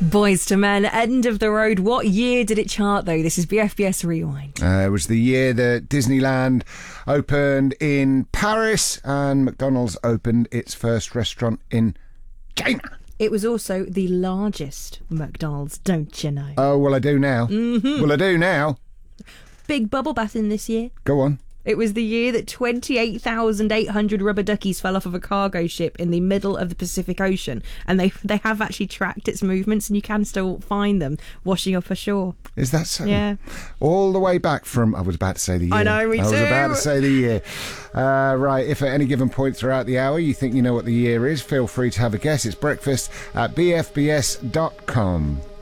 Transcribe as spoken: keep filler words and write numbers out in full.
Boys to Men, End of the Road. What year did it chart, though? This is B F B S Rewind. Uh, it was the year that Disneyland opened in Paris and McDonald's opened its first restaurant in China. It was also the largest McDonald's, don't you know? Oh, well, I do now. Mm-hmm. Well, I do now. Big bubble bath in this year. Go on. It was the year that twenty-eight thousand eight hundred rubber duckies fell off of a cargo ship in the middle of the Pacific Ocean. And they they have actually tracked its movements and you can still find them washing up ashore. Is that so? Yeah. All the way back from, I was about to say the year. I know, me I too. was about to say the year. Uh, right, if at any given point throughout the hour you think you know what the year is, feel free to have a guess. It's breakfast at b f b s dot com.